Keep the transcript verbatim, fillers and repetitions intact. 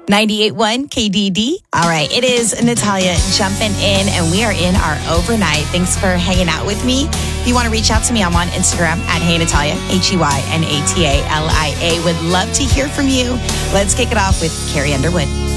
ninety-eight point one K D D. All right, it is Natalia jumping in, and we are in our overnight. Thanks for hanging out with me. If you want to reach out to me, I'm on Instagram at Hey Natalia, H E Y N A T A L I A. Would love to hear from you. Let's kick it off with Carrie Underwood.